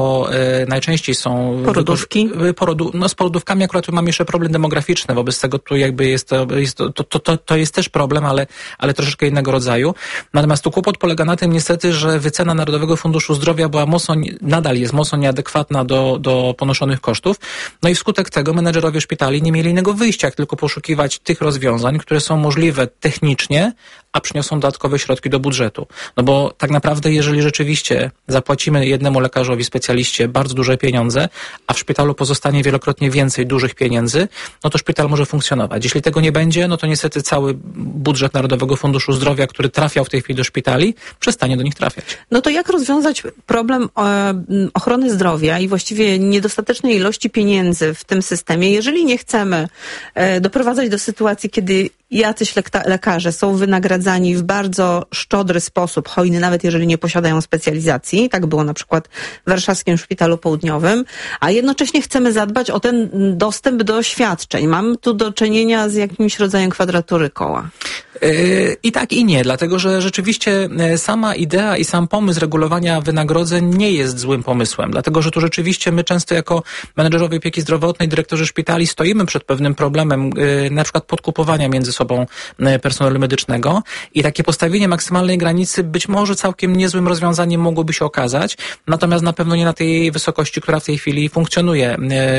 najczęściej są porodówki. Z porodówkami akurat tu mam jeszcze problem demograficzny, wobec tego tu jakby to jest też problem, ale troszeczkę innego rodzaju. Natomiast tu kłopot polega na tym niestety, że wycena Narodowego Funduszu Zdrowia była nadal jest mocno nieadekwatna do ponoszonych kosztów. No i wskutek tego menedżerowie szpitali nie mieli innego wyjścia, jak tylko poszukiwać tych rozwiązań, które są możliwe technicznie, a przyniosą dodatkowe środki do budżetu. No bo tak naprawdę, jeżeli rzeczywiście zapłacimy jednemu lekarzowi, specjaliście bardzo duże pieniądze, a w szpitalu pozostanie wielokrotnie więcej dużych pieniędzy, no to szpital może funkcjonować. Jeśli tego nie będzie, no to niestety cały budżet Narodowego Funduszu Zdrowia, który trafiał w tej chwili do szpitali, przestanie do nich trafiać. No to jak rozwiązać problem ochrony zdrowia i właściwie niedostatecznej ilości pieniędzy w tym systemie, jeżeli nie chcemy doprowadzać do sytuacji, kiedy jacyś lekarze są wynagradzani w bardzo szczodry sposób, hojny, nawet jeżeli nie posiadają specjalizacji. Tak było na przykład w Warszawskim Szpitalu Południowym, a jednocześnie chcemy zadbać o ten dostęp do świadczeń. Mamy tu do czynienia z jakimś rodzajem kwadratury koła. I tak i nie, dlatego że rzeczywiście sama idea i sam pomysł regulowania wynagrodzeń nie jest złym pomysłem, dlatego że tu rzeczywiście my często jako menedżerowie opieki zdrowotnej, dyrektorzy szpitali stoimy przed pewnym problemem na przykład podkupowania między sobą personelu medycznego i takie postawienie maksymalnej granicy być może całkiem niezłym rozwiązaniem mogłoby się okazać, natomiast na pewno nie na tej wysokości, która w tej chwili funkcjonuje.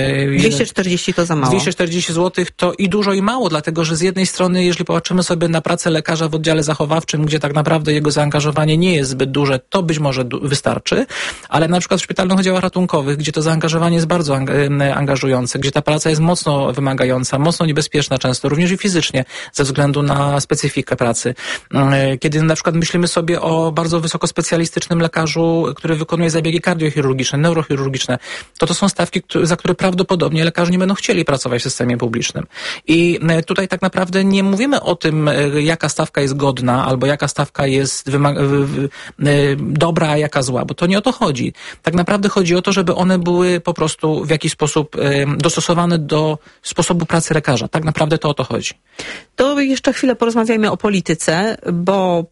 240 to za mało. 240 zł to i dużo i mało, dlatego że z jednej strony, jeżeli popatrzymy sobie na pracę lekarza w oddziale zachowawczym, gdzie tak naprawdę jego zaangażowanie nie jest zbyt duże, to być może wystarczy, ale na przykład w szpitalnych oddziałach ratunkowych, gdzie to zaangażowanie jest bardzo angażujące, gdzie ta praca jest mocno wymagająca, mocno niebezpieczna często, również i fizycznie, ze względu na specyfikę pracy. Kiedy na przykład myślimy sobie o bardzo wysokospecjalistycznym lekarzu, który wykonuje zabiegi kardiochirurgiczne, neurochirurgiczne, to są stawki, za które prawdopodobnie lekarze nie będą chcieli pracować w systemie publicznym. I tutaj tak naprawdę nie mówimy o tym, jaka stawka jest godna, albo jaka stawka jest dobra, a jaka zła, bo to nie o to chodzi. Tak naprawdę chodzi o to, żeby one były po prostu w jakiś sposób dostosowane do sposobu pracy lekarza. Tak naprawdę to o to chodzi. To jeszcze chwilę porozmawiajmy o polityce, bo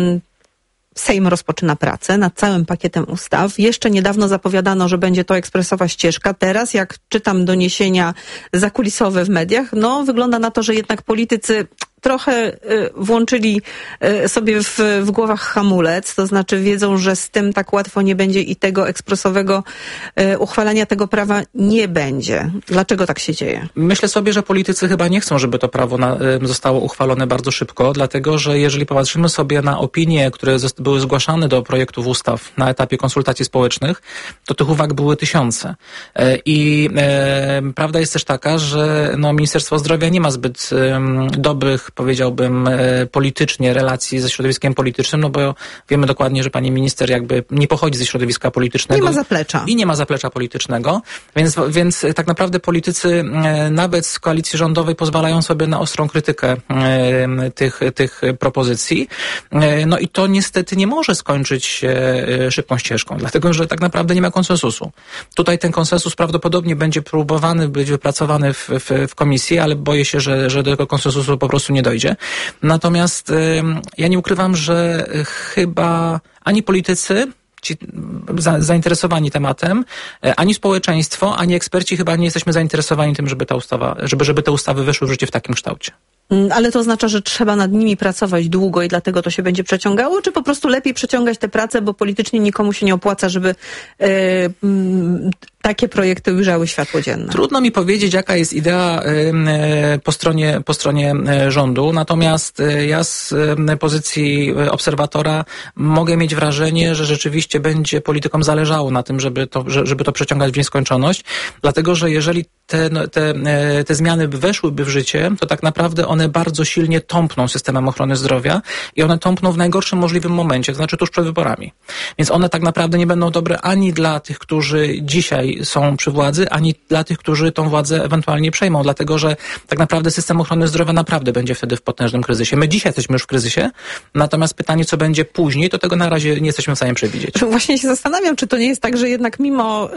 Sejm rozpoczyna pracę nad całym pakietem ustaw. Jeszcze niedawno zapowiadano, że będzie to ekspresowa ścieżka. Teraz, jak czytam doniesienia zakulisowe w mediach, no wygląda na to, że jednak politycy trochę włączyli sobie w głowach hamulec, to znaczy wiedzą, że z tym tak łatwo nie będzie i tego ekspresowego uchwalania tego prawa nie będzie. Dlaczego tak się dzieje? Myślę sobie, że politycy chyba nie chcą, żeby to prawo zostało uchwalone bardzo szybko, dlatego że jeżeli popatrzymy sobie na opinie, które były zgłaszane do projektów ustaw na etapie konsultacji społecznych, to tych uwag były tysiące. I prawda jest też taka, że Ministerstwo Zdrowia nie ma zbyt dobrych, powiedziałbym, politycznie relacji ze środowiskiem politycznym, no bo wiemy dokładnie, że pani minister jakby nie pochodzi ze środowiska politycznego. Nie ma zaplecza. I nie ma zaplecza politycznego, więc tak naprawdę politycy nawet z koalicji rządowej pozwalają sobie na ostrą krytykę tych propozycji. No i to niestety nie może skończyć się szybką ścieżką, dlatego że tak naprawdę nie ma konsensusu. Tutaj ten konsensus prawdopodobnie będzie próbowany być wypracowany w komisji, ale boję się, że do tego konsensusu po prostu nie dojdzie. Natomiast ja nie ukrywam, że chyba ani politycy, ci zainteresowani tematem, ani społeczeństwo, ani eksperci chyba nie jesteśmy zainteresowani tym, żeby te ustawy weszły w życie w takim kształcie. Ale to oznacza, że trzeba nad nimi pracować długo i dlatego to się będzie przeciągało, czy po prostu lepiej przeciągać tę pracę, bo politycznie nikomu się nie opłaca, żeby takie projekty ujrzały światło dzienne? Trudno mi powiedzieć, jaka jest idea po stronie rządu, natomiast ja z pozycji obserwatora mogę mieć wrażenie, że rzeczywiście będzie politykom zależało na tym, żeby to przeciągać w nieskończoność, dlatego że jeżeli te zmiany weszłyby w życie, to tak naprawdę one bardzo silnie tąpną systemem ochrony zdrowia i one tąpną w najgorszym możliwym momencie, to znaczy tuż przed wyborami. Więc one tak naprawdę nie będą dobre ani dla tych, którzy dzisiaj dzisiaj są przy władzy, ani dla tych, którzy tą władzę ewentualnie przejmą, dlatego że tak naprawdę system ochrony zdrowia naprawdę będzie wtedy w potężnym kryzysie. My dzisiaj jesteśmy już w kryzysie, natomiast pytanie, co będzie później, to tego na razie nie jesteśmy w stanie przewidzieć. Właśnie się zastanawiam, czy to nie jest tak, że jednak mimo,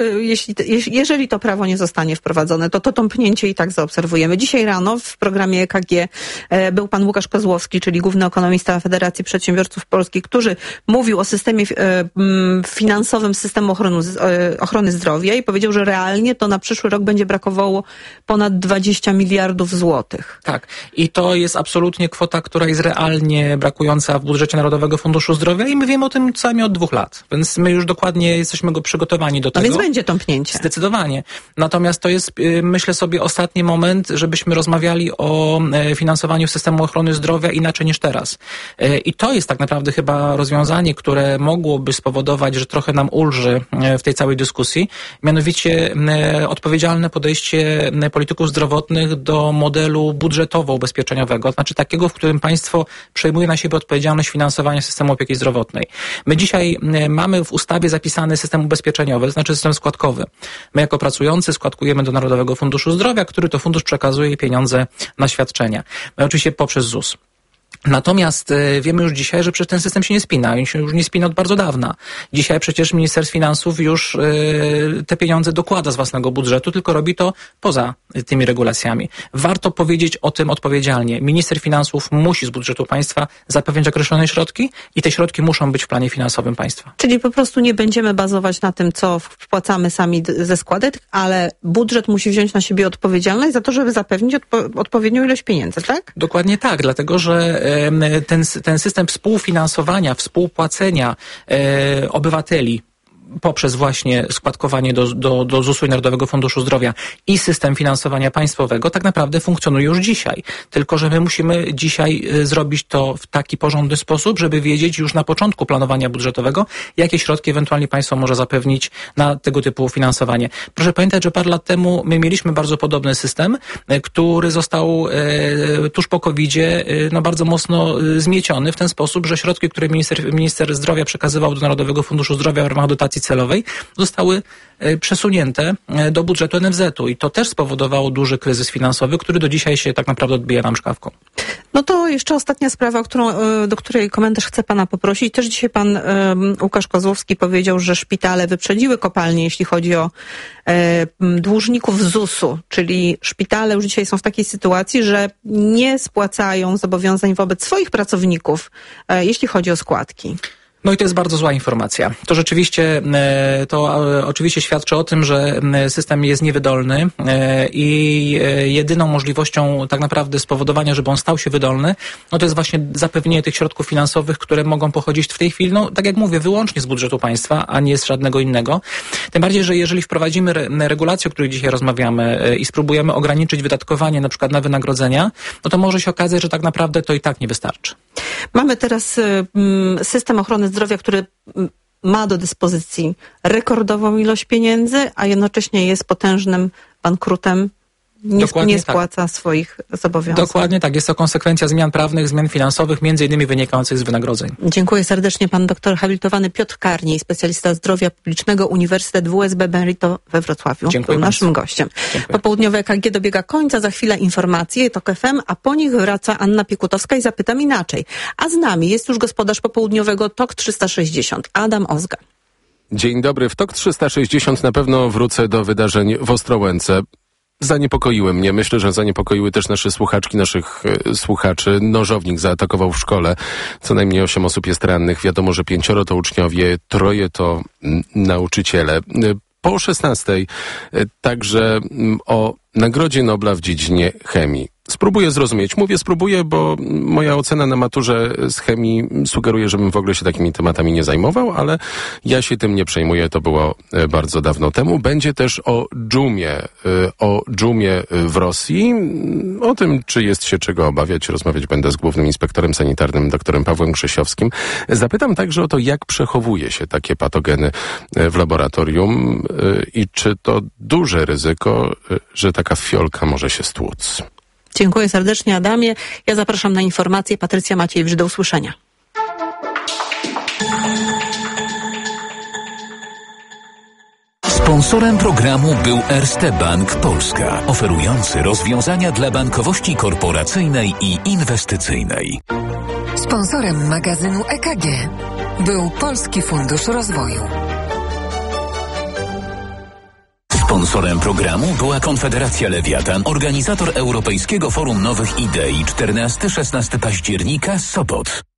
jeżeli to prawo nie zostanie wprowadzone, to tąpnięcie i tak zaobserwujemy. Dzisiaj rano w programie EKG był pan Łukasz Kozłowski, czyli główny ekonomista Federacji Przedsiębiorców Polskich, który mówił o systemie finansowym systemu ochrony zdrowia i powiedział, że realnie to na przyszły rok będzie brakowało ponad 20 miliardów złotych. Tak. I to jest absolutnie kwota, która jest realnie brakująca w budżecie Narodowego Funduszu Zdrowia i my wiemy o tym co najmniej od 2 lat. Więc my już dokładnie jesteśmy przygotowani do tego. Więc będzie tąpnięcie. Zdecydowanie. Natomiast to jest, myślę sobie, ostatni moment, żebyśmy rozmawiali o finansowaniu systemu ochrony zdrowia inaczej niż teraz. I to jest tak naprawdę chyba rozwiązanie, które mogłoby spowodować, że trochę nam ulży w tej całej dyskusji. Mianowicie odpowiedzialne podejście polityków zdrowotnych do modelu budżetowo-ubezpieczeniowego. Znaczy takiego, w którym państwo przejmuje na siebie odpowiedzialność finansowania systemu opieki zdrowotnej. My dzisiaj mamy w ustawie zapisany system ubezpieczeniowy, to znaczy system składkowy. My jako pracujący składkujemy do Narodowego Funduszu Zdrowia, który to fundusz przekazuje pieniądze na świadczenia. Oczywiście poprzez ZUS. Natomiast wiemy już dzisiaj, że przecież ten system się nie spina. On się już nie spina od bardzo dawna. Dzisiaj przecież Ministerstwo Finansów już te pieniądze dokłada z własnego budżetu, tylko robi to poza tymi regulacjami. Warto powiedzieć o tym odpowiedzialnie. Minister Finansów musi z budżetu państwa zapewniać określone środki i te środki muszą być w planie finansowym państwa. Czyli po prostu nie będziemy bazować na tym, co wpłacamy sami ze składek, ale budżet musi wziąć na siebie odpowiedzialność za to, żeby zapewnić odpowiednią ilość pieniędzy, tak? Dokładnie tak, dlatego że ten system współfinansowania, współpłacenia obywateli poprzez właśnie składkowanie do ZUS-u i Narodowego Funduszu Zdrowia i system finansowania państwowego tak naprawdę funkcjonuje już dzisiaj. Tylko że my musimy dzisiaj zrobić to w taki porządny sposób, żeby wiedzieć już na początku planowania budżetowego, jakie środki ewentualnie państwo może zapewnić na tego typu finansowanie. Proszę pamiętać, że parę lat temu my mieliśmy bardzo podobny system, który został tuż po COVID-zie bardzo mocno zmieciony w ten sposób, że środki, które minister zdrowia przekazywał do Narodowego Funduszu Zdrowia w ramach dotacji celowej, zostały przesunięte do budżetu NFZ-u i to też spowodowało duży kryzys finansowy, który do dzisiaj się tak naprawdę odbija nam szkawką. No to jeszcze ostatnia sprawa, do której komentarz chcę pana poprosić. Też dzisiaj pan Łukasz Kozłowski powiedział, że szpitale wyprzedziły kopalnie, jeśli chodzi o dłużników ZUS-u, czyli szpitale już dzisiaj są w takiej sytuacji, że nie spłacają zobowiązań wobec swoich pracowników, jeśli chodzi o składki. No i to jest bardzo zła informacja. To oczywiście świadczy o tym, że system jest niewydolny i jedyną możliwością tak naprawdę spowodowania, żeby on stał się wydolny, no to jest właśnie zapewnienie tych środków finansowych, które mogą pochodzić w tej chwili, no tak jak mówię, wyłącznie z budżetu państwa, a nie z żadnego innego. Tym bardziej, że jeżeli wprowadzimy regulacje, o których dzisiaj rozmawiamy i spróbujemy ograniczyć wydatkowanie na przykład na wynagrodzenia, no to może się okazać, że tak naprawdę to i tak nie wystarczy. Mamy teraz system ochrony zdrowia, który ma do dyspozycji rekordową ilość pieniędzy, a jednocześnie jest potężnym bankrutem. Nie spłaca swoich zobowiązań. Dokładnie tak. Jest to konsekwencja zmian prawnych, zmian finansowych, między innymi wynikających z wynagrodzeń. Dziękuję serdecznie. Pan doktor habilitowany Piotr Karniej, specjalista zdrowia publicznego, Uniwersytet WSB Benito we Wrocławiu. Dziękuję był naszym gościem. Dziękuję. Popołudniowe EKG dobiega końca. Za chwilę informacje TOK FM, a po nich wraca Anna Piekutowska i Zapytam Inaczej. A z nami jest już gospodarz popołudniowego TOK 360, Adam Ozga. Dzień dobry. W TOK 360 na pewno wrócę do wydarzeń w Ostrołęce. Zaniepokoiły mnie. Myślę, że zaniepokoiły też nasze słuchaczki, naszych słuchaczy. Nożownik zaatakował w szkole. Co najmniej 8 osób jest rannych. Wiadomo, że 5 to uczniowie, 3 to nauczyciele. Po 16 także o Nagrodzie Nobla w dziedzinie chemii. Spróbuję zrozumieć. Mówię spróbuję, bo moja ocena na maturze z chemii sugeruje, żebym w ogóle się takimi tematami nie zajmował, ale ja się tym nie przejmuję. To było bardzo dawno temu. Będzie też o dżumie w Rosji. O tym, czy jest się czego obawiać, rozmawiać będę z głównym inspektorem sanitarnym, doktorem Pawłem Grzesiowskim. Zapytam także o to, jak przechowuje się takie patogeny w laboratorium i czy to duże ryzyko, że taka fiolka może się stłuc. Dziękuję serdecznie, Adamie. Ja zapraszam na informacje. Patrycja Maciejewicz, do usłyszenia. Sponsorem programu był Erste Bank Polska, oferujący rozwiązania dla bankowości korporacyjnej i inwestycyjnej. Sponsorem magazynu EKG był Polski Fundusz Rozwoju. Sponsorem programu była Konfederacja Lewiatan, organizator Europejskiego Forum Nowych Idei 14-16 października, Sopot.